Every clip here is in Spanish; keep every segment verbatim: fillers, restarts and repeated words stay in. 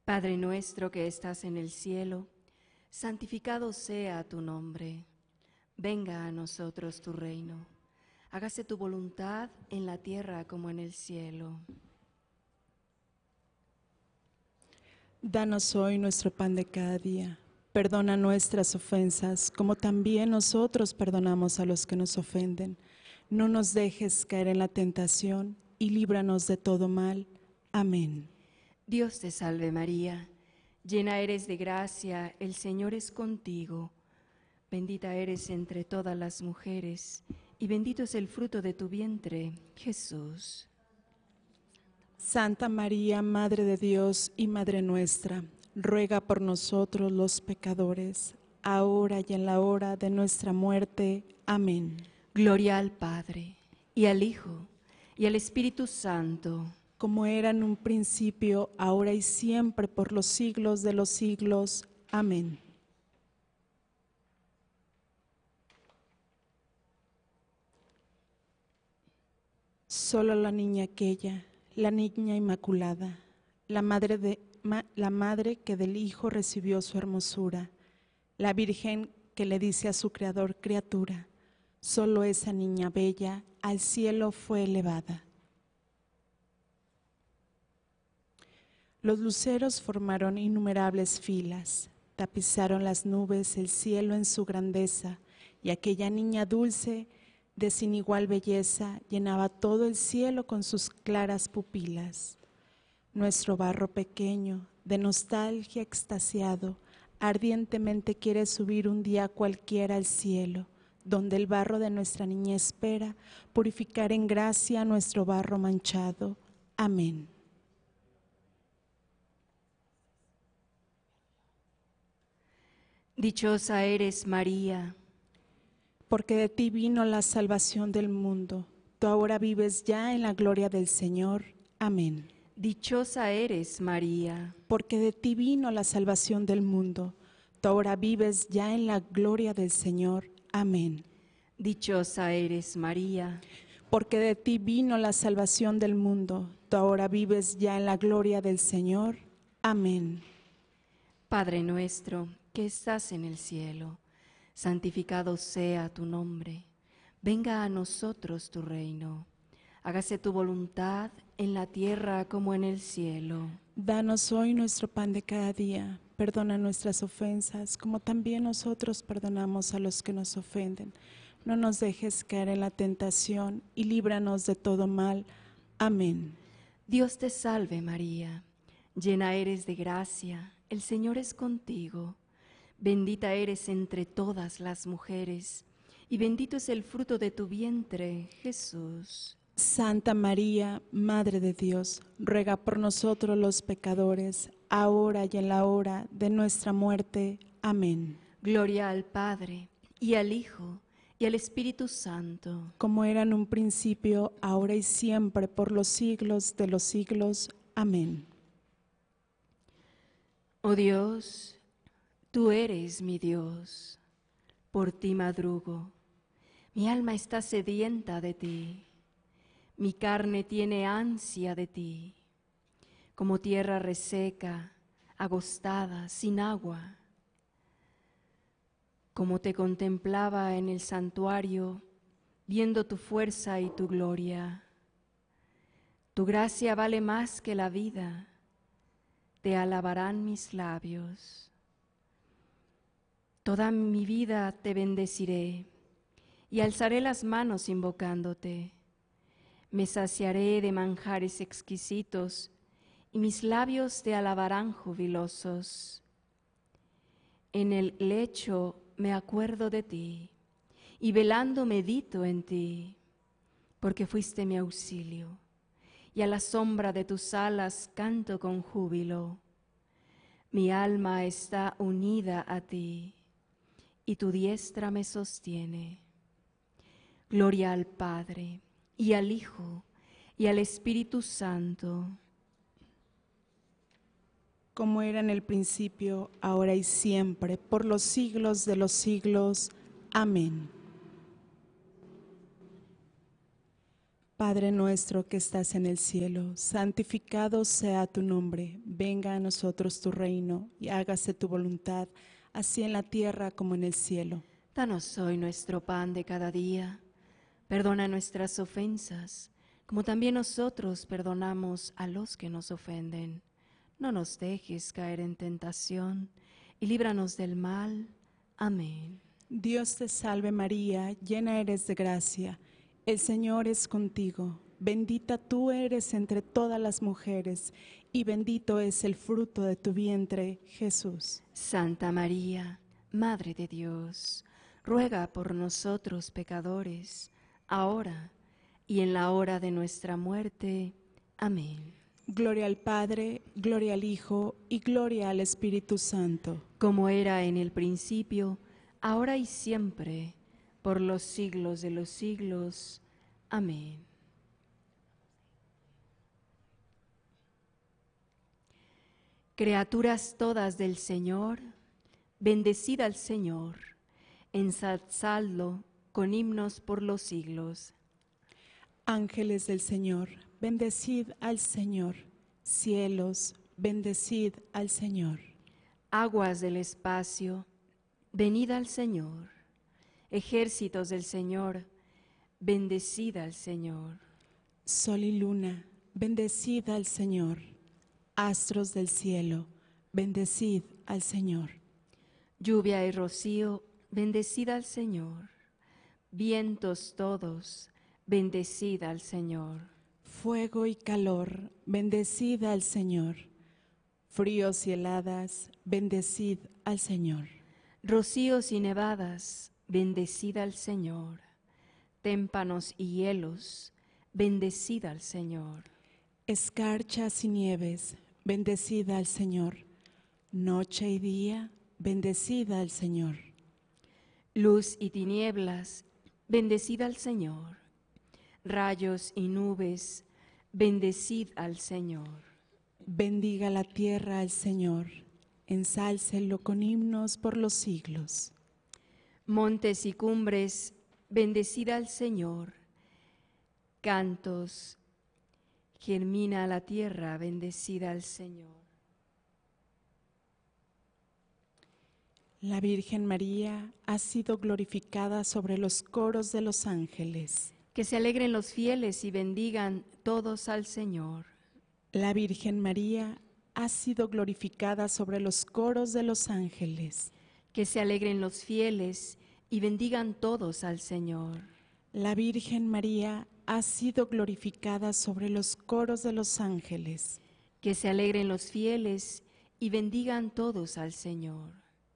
Padre nuestro que estás en el cielo, santificado sea tu nombre. Venga a nosotros tu reino. Hágase tu voluntad en la tierra como en el cielo. Danos hoy nuestro pan de cada día. Perdona nuestras ofensas, como también nosotros perdonamos a los que nos ofenden. No nos dejes caer en la tentación y líbranos de todo mal. Amén. Dios te salve María, llena eres de gracia, el Señor es contigo. Bendita eres entre todas las mujeres, y bendito es el fruto de tu vientre, Jesús. Santa María, Madre de Dios y Madre nuestra, ruega por nosotros los pecadores, ahora y en la hora de nuestra muerte. Amén. Gloria al Padre, y al Hijo, y al Espíritu Santo, como era en un principio, ahora y siempre, por los siglos de los siglos. Amén. Solo la niña aquella, la niña inmaculada, la madre, de, ma, la madre que del Hijo recibió su hermosura, la Virgen que le dice a su Creador criatura, solo esa niña bella al cielo fue elevada. Los luceros formaron innumerables filas, tapizaron las nubes el cielo en su grandeza, y aquella niña dulce, de sin igual belleza, llenaba todo el cielo con sus claras pupilas. Nuestro barro pequeño, de nostalgia extasiado, ardientemente quiere subir un día cualquiera al cielo, donde el barro de nuestra niña espera purificar en gracia nuestro barro manchado. Amén. dichosa eres María, porque de ti vino la salvación del mundo. Tú ahora vives ya en la gloria del Señor. Amén. dichosa eres María, porque de ti vino la salvación del mundo. Tú ahora vives ya en la gloria del Señor. Amén. dichosa eres María, porque de ti vino la salvación del mundo. Tú ahora vives ya en la gloria del Señor. Amén. Padre nuestro que estás en el cielo, santificado sea tu nombre. Venga a nosotros tu reino. Hágase tu voluntad en la tierra como en el cielo. Danos hoy nuestro pan de cada día. Perdona nuestras ofensas, como también nosotros perdonamos a los que nos ofenden. No nos dejes caer en la tentación y líbranos de todo mal. Amén. Dios te salve María, llena eres de gracia, el Señor es contigo. Bendita eres entre todas las mujeres, y bendito es el fruto de tu vientre, Jesús. Santa María, Madre de Dios, ruega por nosotros los pecadores, ahora y en la hora de nuestra muerte. Amén. Gloria al Padre, y al Hijo, y al Espíritu Santo. Como era en un principio, ahora y siempre, por los siglos de los siglos. Amén. Oh Dios, tú eres mi Dios, por ti madrugo, mi alma está sedienta de ti, mi carne tiene ansia de ti, como tierra reseca, agostada, sin agua. Como te contemplaba en el santuario, viendo tu fuerza y tu gloria. Tu gracia vale más que la vida, te alabarán mis labios. Toda mi vida te bendeciré y alzaré las manos invocándote. Me saciaré de manjares exquisitos y mis labios te alabarán jubilosos. En el lecho me acuerdo de ti y velando medito en ti, porque fuiste mi auxilio y a la sombra de tus alas canto con júbilo. Mi alma está unida a ti y tu diestra me sostiene. Gloria al Padre, y al Hijo, y al Espíritu Santo. Como era en el principio, ahora y siempre, por los siglos de los siglos. Amén. Padre nuestro que estás en el cielo, santificado sea tu nombre. Venga a nosotros tu reino y hágase tu voluntad, así en la tierra como en el cielo. Danos hoy nuestro pan de cada día. Perdona nuestras ofensas, como también nosotros perdonamos a los que nos ofenden. No nos dejes caer en tentación y líbranos del mal. Amén. Dios te salve María, llena eres de gracia. El Señor es contigo. Bendita tú eres entre todas las mujeres, y bendito es el fruto de tu vientre, Jesús. Santa María, Madre de Dios, ruega por nosotros pecadores, ahora y en la hora de nuestra muerte. Amén. Gloria al Padre, gloria al Hijo y gloria al Espíritu Santo. Como era en el principio, ahora y siempre, por los siglos de los siglos. Amén. Criaturas todas del Señor, bendecid al Señor, ensalzadlo con himnos por los siglos. Ángeles del Señor, bendecid al Señor. Cielos, bendecid al Señor. Aguas del espacio, venid al Señor. Ejércitos del Señor, bendecid al Señor. Sol y luna, bendecid al Señor. Astros del cielo, bendecid al Señor. Lluvia y rocío, bendecid al Señor. Vientos todos, bendecid al Señor. Fuego y calor, bendecid al Señor. Fríos y heladas, bendecid al Señor. Rocíos y nevadas, bendecid al Señor. Témpanos y hielos, bendecid al Señor. Escarchas y nieves, bendecid al Señor. Noche y día, bendecid al Señor. Luz y tinieblas, bendecid al Señor. Rayos y nubes, bendecid al Señor. Bendiga la tierra al Señor, ensálcelo con himnos por los siglos. Montes y cumbres, bendecid al Señor. Cantos, germina la tierra, bendecida al Señor. La Virgen María ha sido glorificada sobre los coros de los ángeles. Que se alegren los fieles y bendigan todos al Señor. La Virgen María ha sido glorificada sobre los coros de los ángeles. Que se alegren los fieles y bendigan todos al Señor. La Virgen María ha sido glorificada sobre los coros de los ángeles. Que se alegren los fieles y bendigan todos al Señor.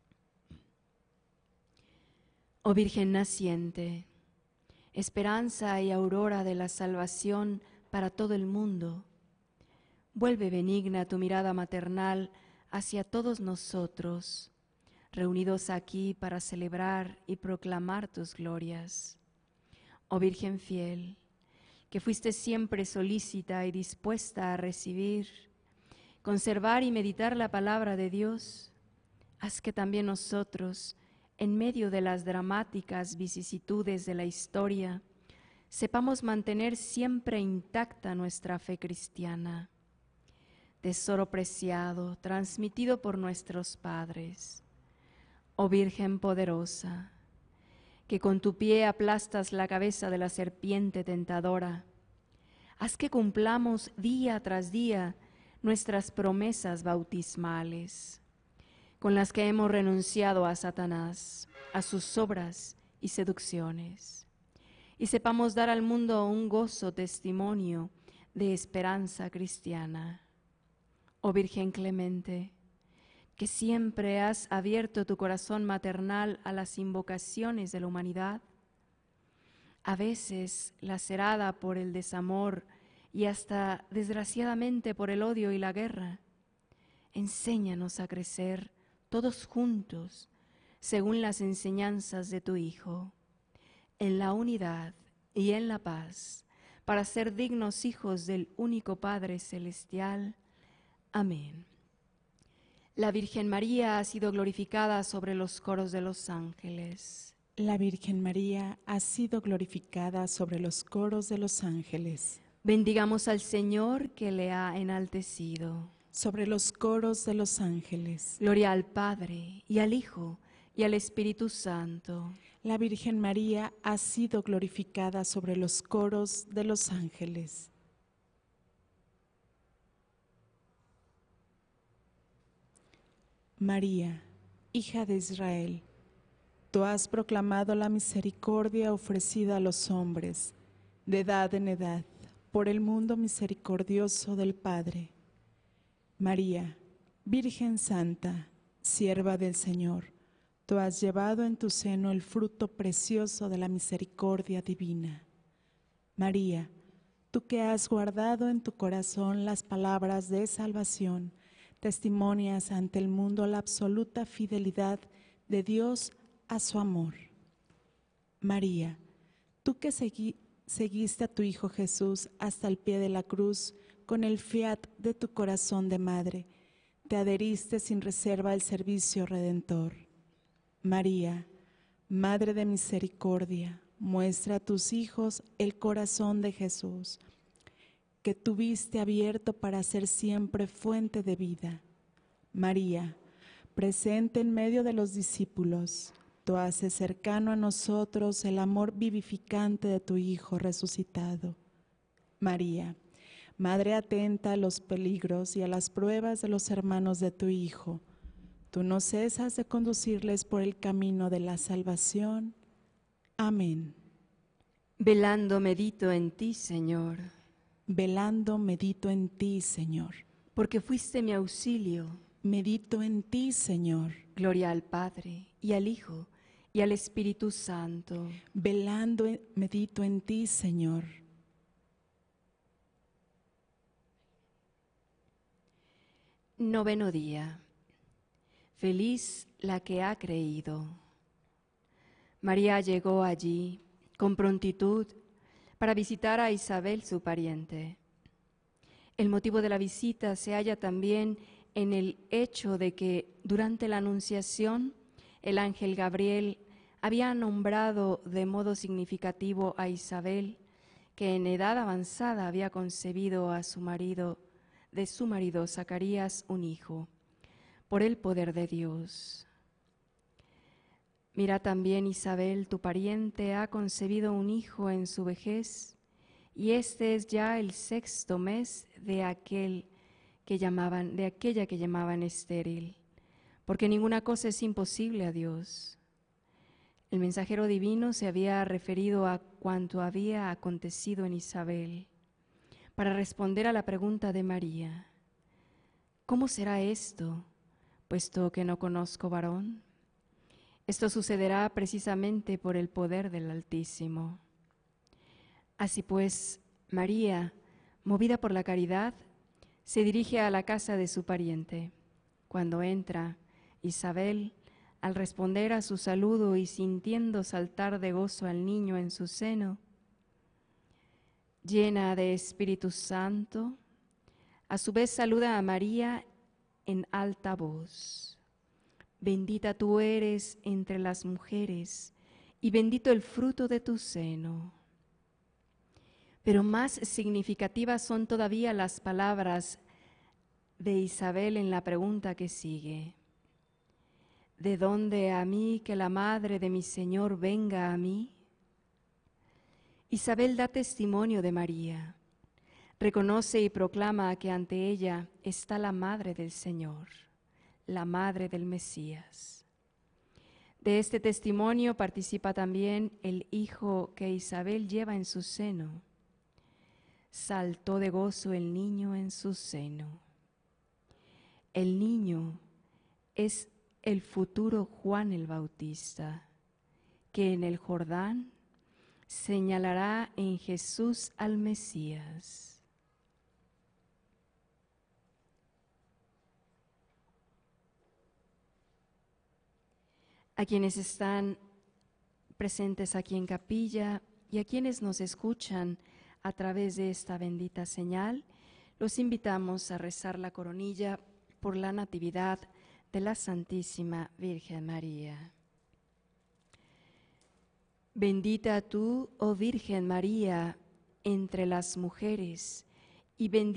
Oh Virgen naciente, esperanza y aurora de la salvación para todo el mundo, vuelve benigna tu mirada maternal hacia todos nosotros, reunidos aquí para celebrar y proclamar tus glorias. Oh Virgen fiel, que fuiste siempre solícita y dispuesta a recibir, conservar y meditar la palabra de Dios, haz que también nosotros, en medio de las dramáticas vicisitudes de la historia, sepamos mantener siempre intacta nuestra fe cristiana, tesoro preciado, transmitido por nuestros padres. Oh Virgen poderosa, que con tu pie aplastas la cabeza de la serpiente tentadora, haz que cumplamos día tras día nuestras promesas bautismales, con las que hemos renunciado a Satanás, a sus obras y seducciones, y sepamos dar al mundo un gozo testimonio de esperanza cristiana. Oh Virgen clemente, que siempre has abierto tu corazón maternal a las invocaciones de la humanidad, a veces lacerada por el desamor y hasta desgraciadamente por el odio y la guerra, enséñanos a crecer todos juntos, según las enseñanzas de tu Hijo, en la unidad y en la paz, para ser dignos hijos del único Padre Celestial. Amén. La Virgen María ha sido glorificada sobre los coros de los ángeles. La Virgen María ha sido glorificada sobre los coros de los ángeles. Bendigamos al Señor que le ha enaltecido. Sobre los coros de los ángeles. Gloria al Padre, y al Hijo, y al Espíritu Santo. La Virgen María ha sido glorificada sobre los coros de los ángeles. María, hija de Israel, tú has proclamado la misericordia ofrecida a los hombres, de edad en edad, por el mundo misericordioso del Padre. María, Virgen Santa, sierva del Señor, tú has llevado en tu seno el fruto precioso de la misericordia divina. María, tú que has guardado en tu corazón las palabras de salvación, testimonias ante el mundo la absoluta fidelidad de Dios a su amor. María, tú que segui, seguiste a tu Hijo Jesús hasta el pie de la cruz con el fiat de tu corazón de madre, te adheriste sin reserva al servicio redentor. María, Madre de misericordia, muestra a tus hijos el corazón de Jesús, que tuviste abierto para ser siempre fuente de vida. María, presente en medio de los discípulos, tú haces cercano a nosotros el amor vivificante de tu Hijo resucitado. María, Madre atenta a los peligros y a las pruebas de los hermanos de tu Hijo, tú no cesas de conducirles por el camino de la salvación. Amén. Velando medito en ti, Señor. Velando medito en ti, Señor. Porque fuiste mi auxilio. Medito en ti, Señor. Gloria al Padre, y al Hijo, y al Espíritu Santo. Velando medito en ti, Señor. Noveno día. Feliz la que ha creído. María llegó allí con prontitud para visitar a Isabel, su pariente. El motivo de la visita se halla también en el hecho de que durante la Anunciación el ángel Gabriel había nombrado de modo significativo a Isabel, que en edad avanzada había concebido a su marido, de su marido Zacarías, un hijo, por el poder de Dios. Mira también, Isabel, tu pariente ha concebido un hijo en su vejez, y este es ya el sexto mes de aquel que llamaban, de aquella que llamaban estéril, porque ninguna cosa es imposible a Dios. El mensajero divino se había referido a cuanto había acontecido en Isabel, para responder a la pregunta de María: ¿cómo será esto, puesto que no conozco varón? Esto sucederá precisamente por el poder del Altísimo. Así pues, María, movida por la caridad, se dirige a la casa de su pariente. Cuando entra, Isabel, al responder a su saludo y sintiendo saltar de gozo al niño en su seno, llena de Espíritu Santo, a su vez saluda a María en alta voz: bendita tú eres entre las mujeres, y bendito el fruto de tu seno. Pero más significativas son todavía las palabras de Isabel en la pregunta que sigue: ¿de dónde a mí que la madre de mi Señor venga a mí? Isabel da testimonio de María, reconoce y proclama que ante ella está la madre del Señor, la madre del Mesías. De este testimonio participa también el hijo que Isabel lleva en su seno. Saltó de gozo el niño en su seno. El niño es el futuro Juan el Bautista, que en el Jordán señalará en Jesús al Mesías. A quienes están presentes aquí en capilla y a quienes nos escuchan a través de esta bendita señal, los invitamos a rezar la coronilla por la Natividad de la Santísima Virgen María. Bendita tú, oh Virgen María, entre las mujeres, y bendita